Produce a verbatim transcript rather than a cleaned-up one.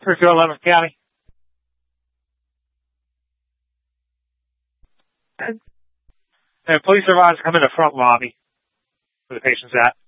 Springfield, eleventh County. And police advised to come in the front lobby where the patient's at.